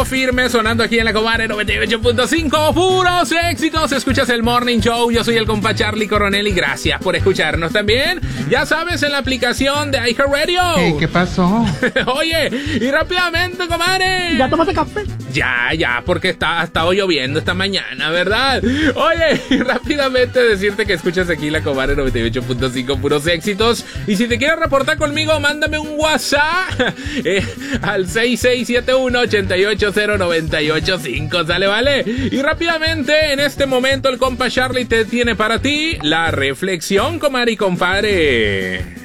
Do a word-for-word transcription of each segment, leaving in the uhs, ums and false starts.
paso firme sonando aquí en la Comadre noventa y ocho punto cinco. Puros éxitos. Escuchas el Morning Show. Yo soy el compa Charlie Coronel y gracias por escucharnos también. Ya sabes, en la aplicación de iHeartRadio. Hey, ¿qué pasó? Oye, y rápidamente, comadre. ¿Ya tomaste café? Ya, ya, porque está, ha estado lloviendo esta mañana, ¿verdad? Oye, y rápidamente decirte que escuchas aquí la Comadre noventa y ocho punto cinco, puros éxitos. Y si te quieres reportar conmigo, mándame un WhatsApp eh, al seis seis siete uno, ocho ocho cero, nueve ocho cinco, ¿sale, vale? Y rápidamente, en este momento, el compa Charlie te tiene para ti la reflexión, comadre y compadre.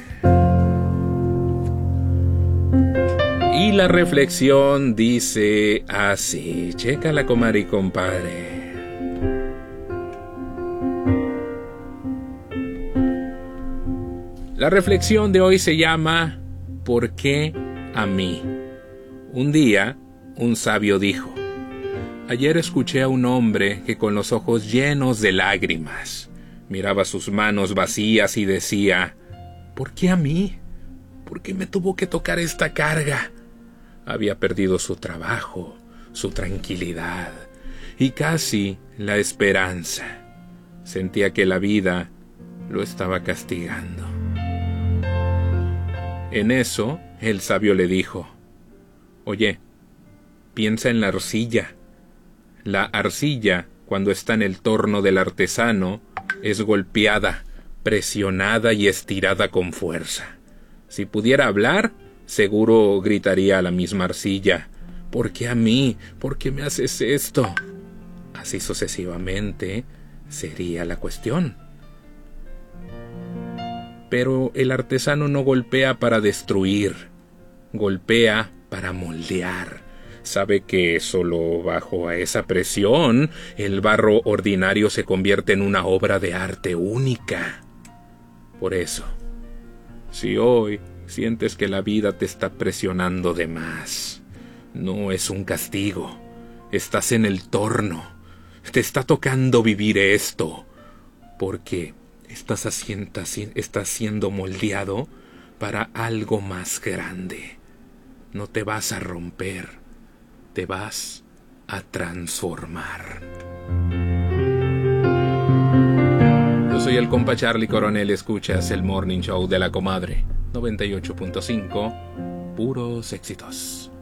Y la reflexión dice así, chécala, comadre y compadre. La reflexión de hoy se llama ¿por qué a mí? Un día, un sabio dijo: ayer escuché a un hombre que con los ojos llenos de lágrimas miraba sus manos vacías y decía: ¿por qué a mí? ¿Por qué me tuvo que tocar esta carga? Había perdido su trabajo, su tranquilidad y casi la esperanza. Sentía que la vida lo estaba castigando. En eso, el sabio le dijo: oye, piensa en la arcilla. La arcilla, cuando está en el torno del artesano, es golpeada, presionada y estirada con fuerza. Si pudiera hablar, seguro gritaría a la misma arcilla: ¿por qué a mí? ¿Por qué me haces esto? Así sucesivamente sería la cuestión. Pero el artesano no golpea para destruir, golpea para moldear. Sabe que solo bajo esa presión el barro ordinario se convierte en una obra de arte única. Por eso, si hoy sientes que la vida te está presionando de más, no es un castigo. Estás en el torno. Te está tocando vivir esto. Porque estás, haciendo, estás siendo moldeado para algo más grande. No te vas a romper. Te vas a transformar. Yo soy el compa Charlie Coronel. Escuchas el Morning Show de la Comadre noventa y ocho punto cinco, puros éxitos.